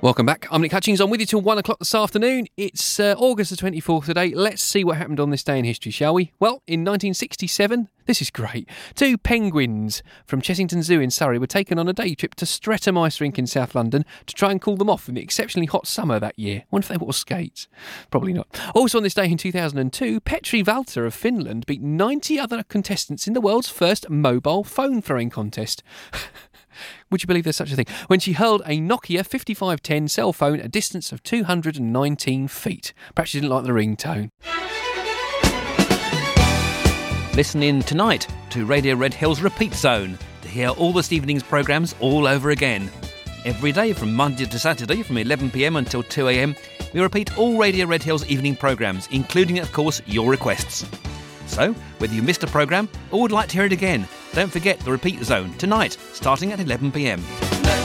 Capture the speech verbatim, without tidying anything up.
Welcome back. I'm Nick Hutchings. I'm with you till one o'clock this afternoon. It's uh, August the twenty-fourth today. Let's see what happened on this day in history, shall we? Well, in nineteen sixty-seven, this is great. Two penguins from Chessington Zoo in Surrey were taken on a day trip to Streatham Ice Rink in South London to try and cool them off in the exceptionally hot summer that year. Wonder if they wore skates. Probably not. Also on this day in two thousand two, Petri Valter of Finland beat ninety other contestants in the world's first mobile phone throwing contest. Would you believe there's such a thing? When she hurled a Nokia fifty-five ten cell phone a distance of two hundred nineteen feet. Perhaps she didn't like the ringtone. Listen in tonight to Radio Red Hill's Repeat Zone to hear all this evening's programmes all over again. Every day from Monday to Saturday from eleven p m until two a m, we repeat all Radio Red Hill's evening programmes, including, of course, your requests. So, whether you missed a programme or would like to hear it again, don't forget the Repeat Zone tonight, starting at eleven p m.